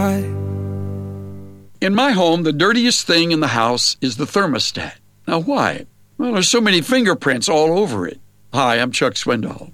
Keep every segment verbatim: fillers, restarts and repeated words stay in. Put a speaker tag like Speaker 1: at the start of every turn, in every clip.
Speaker 1: In my home, the dirtiest thing in the house is the thermostat. Now, why? Well, there's so many fingerprints all over it. Hi, I'm Chuck Swindoll.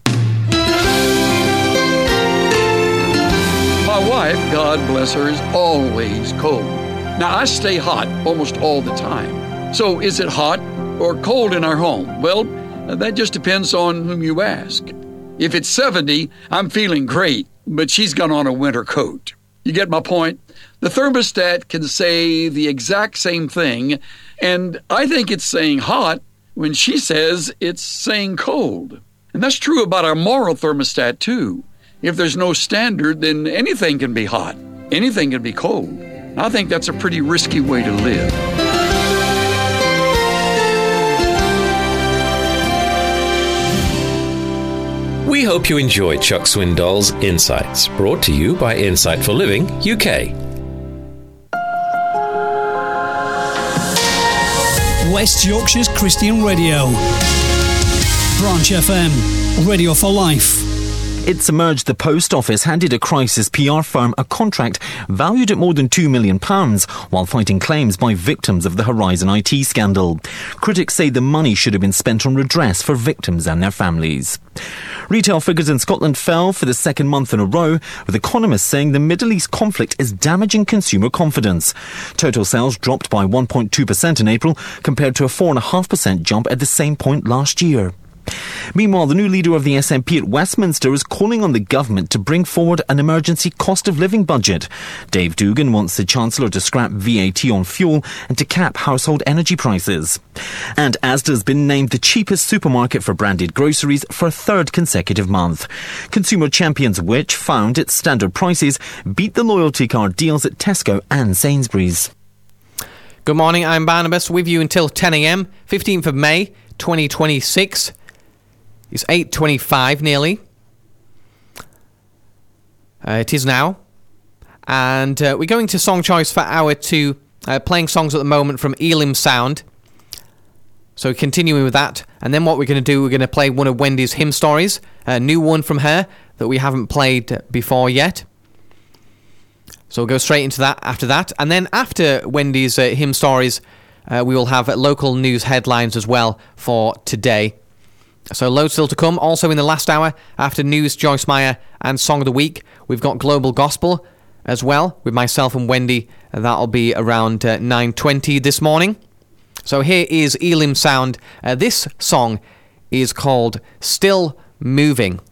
Speaker 1: My wife, God bless her, is always cold. Now, I stay hot almost all the time. So, is it hot or cold in our home? Well, that just depends on whom you ask. If it's seventy, I'm feeling great, but she's got on a winter coat. You get my point? The thermostat can say the exact same thing, and I think it's saying hot when she says it's saying cold. And that's true about our moral thermostat, too. If there's no standard, then anything can be hot. Anything can be cold. I think that's a pretty risky way to live.
Speaker 2: We hope you enjoyed Chuck Swindoll's Insights, brought to you by Insight for Living U K.
Speaker 3: West Yorkshire's Christian Radio. Branch F M, Radio for Life.
Speaker 4: It's emerged the Post Office handed a crisis P R firm a contract valued at more than two million pounds while fighting claims by victims of the Horizon I T scandal. Critics say the money should have been spent on redress for victims and their families. Retail figures in Scotland fell for the second month in a row, with economists saying the Middle East conflict is damaging consumer confidence. Total sales dropped by one point two percent in April, compared to a four point five percent jump at the same point last year. Meanwhile, the new leader of the S N P at Westminster is calling on the government to bring forward an emergency cost of living budget. Dave Dugan wants the Chancellor to scrap V A T on fuel and to cap household energy prices. And Asda has been named the cheapest supermarket for branded groceries for a third consecutive month. Consumer champions Which found its standard prices beat the loyalty card deals at Tesco and Sainsbury's.
Speaker 5: Good morning, I'm Barnabas, with you until ten a.m, fifteenth of May, twenty twenty-six. It's eight twenty-five nearly. Uh, it is now. And uh, we're going to Song Choice for hour two, uh, playing songs at the moment from Elim Sound. So continuing with that. And then what we're going to do, we're going to play one of Wendy's hymn stories, a new one from her that we haven't played before yet. So we'll go straight into that after that. And then after Wendy's uh, hymn stories, uh, we will have uh, local news headlines as well for today. So loads still to come. Also in the last hour, after news, Joyce Meyer and Song of the Week, we've got Global Gospel as well with myself and Wendy. And that'll be around uh, nine twenty this morning. So here is Elim Sound. Uh, this song is called Still Moving.